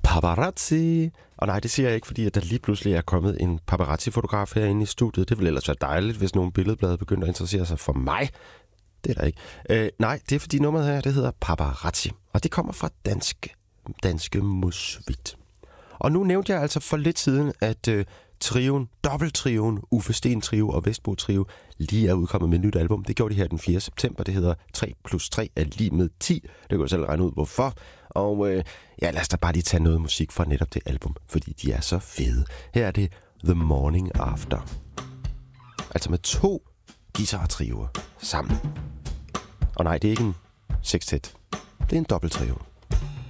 Paparazzi. Og nej, det siger jeg ikke, fordi at der lige pludselig er kommet en paparazzi-fotograf herinde i studiet. Det ville ellers være dejligt, hvis nogle billedblade begynder at interessere sig for mig. Det er der ikke. Nej, det er fordi nummeret her, det hedder Paparazzi. Og det kommer fra danske Musvit. Og nu nævnte jeg altså for lidt siden, at dobbelttrioen, Uffe Sten Trio og Vestbo Trio, lige er udkommet med et nyt album. Det gjorde de her den 4. september. Det hedder 3+3 er lige med 10. Det kan du selv regne ud, hvorfor. Og lad os da bare lige tage noget musik fra netop det album, fordi de er så fede. Her er det The Morning After. Altså med 2 guitar-trioer sammen. Og nej, det er ikke en sextet. Det er en dobbelttrio.